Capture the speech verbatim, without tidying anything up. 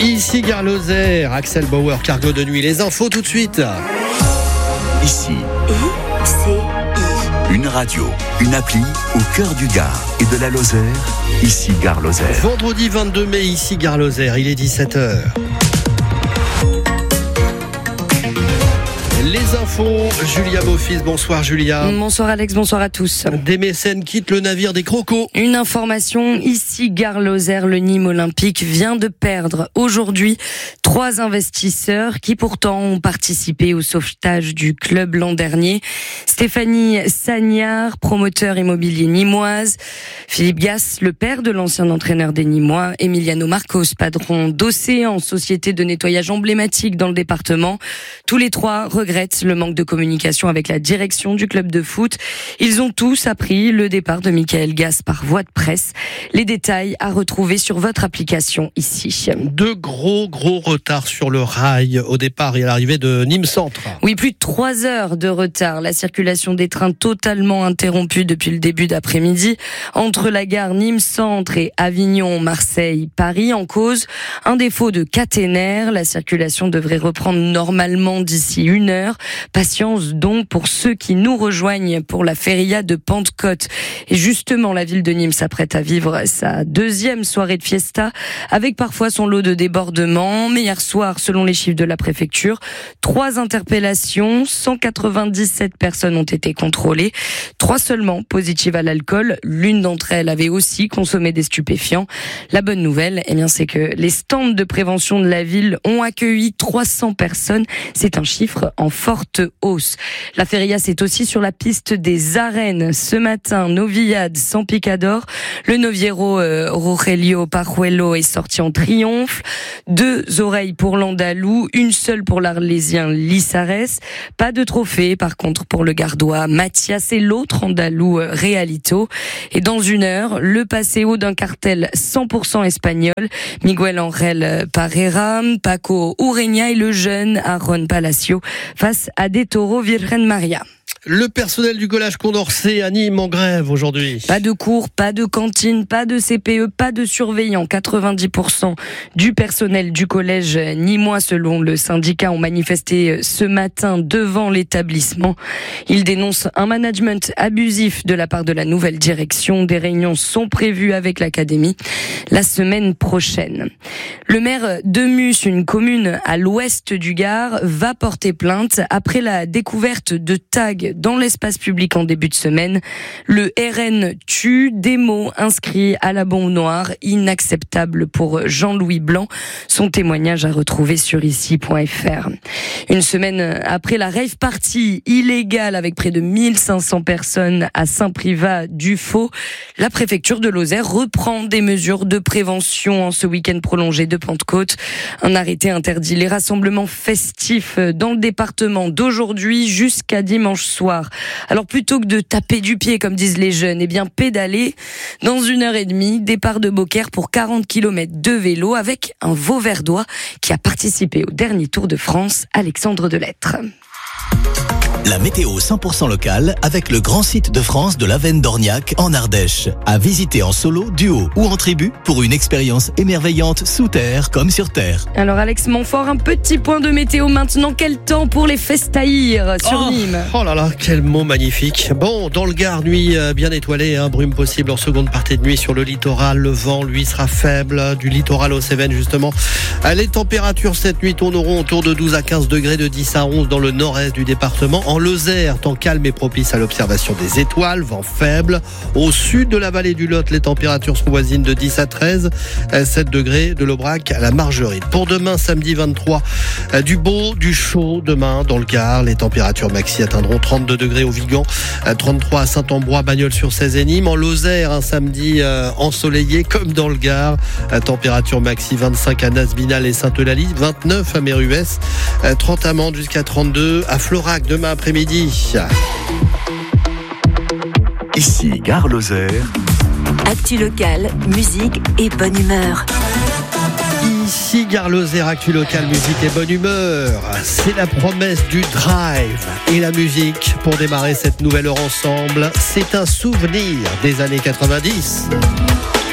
Ici Gare Lozère, Axel Bauer, cargo de nuit. Les infos tout de suite. Ici. I C I. Une radio, une appli au cœur du Gard et de la Lozère. Ici Gare Lozère. Vendredi vingt-deux mai, ici Gare Lozère, il est dix-sept heures. Les infos, Julia Beaufils, bonsoir Julia. Bonsoir Alex, bonsoir à tous. Des mécènes quittent le navire des Crocos. Une information, ici Gare Lozère, le Nîmes Olympique vient de perdre aujourd'hui trois investisseurs qui pourtant ont participé au sauvetage du club l'an dernier. Stéphanie Sagnard, promoteur immobilier nîmoise, Philippe Gass, le père de l'ancien entraîneur des Nîmois, Emiliano Marcos, patron d'Océan, société de nettoyage emblématique dans le département. Tous les trois regrettent le manque de communication avec la direction du club de foot. Ils ont tous appris le départ de Michael Gass par voie de presse. Les détails à retrouver sur votre application ici. De gros gros retards sur le rail au départ et à l'arrivée de Nîmes Centre. Oui, plus de trois heures de retard. La circulation des trains totalement interrompue depuis le début d'après-midi entre la gare Nîmes Centre et Avignon, Marseille, Paris. En cause, un défaut de caténaire. La circulation devrait reprendre normalement d'ici une heure. Patience donc pour ceux qui nous rejoignent pour la feria de Pentecôte. Et justement, la ville de Nîmes s'apprête à vivre sa deuxième soirée de fiesta avec parfois son lot de débordements. Mais hier soir, selon les chiffres de la préfecture, trois interpellations, cent quatre-vingt-dix-sept personnes ont été contrôlées, trois seulement positives à l'alcool. L'une d'entre elles avait aussi consommé des stupéfiants. La bonne nouvelle, eh bien, c'est que les stands de prévention de la ville ont accueilli trois cents personnes. C'est un chiffre en forte hausse. La feria, c'est aussi sur la piste des arènes. Ce matin, Novillade sans Picador. Le Noviero euh, Rogelio Pajuelo est sorti en triomphe. Deux oreilles pour l'Andalou, une seule pour l'Arlésien Lissarès. Pas de trophée, par contre, pour le Gardois Mathias et l'autre Andalou euh, Realito. Et dans une heure, le passéo d'un cartel cent pour cent espagnol. Miguel Angel Parera, Paco Ureña et le jeune Aaron Palacio face à des taureaux Virgen Maria. Le personnel du collège Condorcet à Nîmes en grève aujourd'hui. Pas de cours, pas de cantine, pas de C P E, pas de surveillants. quatre-vingt-dix pour cent du personnel du collège nîmois, selon le syndicat, ont manifesté ce matin devant l'établissement. Ils dénoncent un management abusif de la part de la nouvelle direction. Des réunions sont prévues avec l'académie la semaine prochaine. Le maire de Mus, une commune à l'ouest du Gard, va porter plainte après la découverte de tags dans l'espace public en début de semaine. Le R N tue, des mots inscrits à la bombe noire, inacceptable pour Jean-Louis Blanc. Son témoignage à retrouver sur ici point f r. Une semaine après la rave party illégale avec près de mille cinq cents personnes à Saint-Privat-du-Faux, la préfecture de Lozère reprend des mesures de prévention en ce week-end prolongé de Pentecôte. Un arrêté interdit les rassemblements festifs dans le département d'aujourd'hui jusqu'à dimanche soir. Alors plutôt que de taper du pied comme disent les jeunes, eh bien pédaler dans une heure et demie, départ de Beaucaire pour quarante kilomètres de vélo avec un Vauverdois qui a participé au dernier Tour de France, Alexandre Delettre. La météo cent pour cent locale avec le grand site de France de l'Avenne d'Orniac en Ardèche. À visiter en solo, duo ou en tribu pour une expérience émerveillante sous terre comme sur terre. Alors Alex Montfort, un petit point de météo maintenant. Quel temps pour les festaïrs sur oh, Nîmes? Oh là là, quel mot magnifique. Bon, dans le Gard, nuit bien étoilée, hein, brume possible en seconde partie de nuit sur le littoral. Le vent, lui, sera faible du littoral aux Cévennes justement. Les températures cette nuit tourneront autour de douze à quinze degrés, de dix à onze dans le nord-est du département. En Lozère, temps calme et propice à l'observation des étoiles, vent faible. Au sud de la vallée du Lot, les températures sont voisines de dix à treize, sept degrés de l'Aubrac à la Margeride. Pour demain, samedi vingt-trois, du beau, du chaud demain dans le Gard. Les températures maxi atteindront trente-deux degrés au Vigan, trente-trois à Saint-Ambrois, Bagnols-sur-Cèze et Nîmes. En Lozère, un samedi ensoleillé comme dans le Gard. Température maxi vingt-cinq à Nasbinal et Sainte-Eulalie, vingt-neuf à Méruès, trente à Mende jusqu'à trente-deux à Florac demain après-midi. Ici Gare Lozère. Actu locale, musique et bonne humeur. Ici Gare Lozère, actu local, musique et bonne humeur. C'est la promesse du drive et la musique pour démarrer cette nouvelle heure ensemble. C'est un souvenir des années quatre-vingt-dix.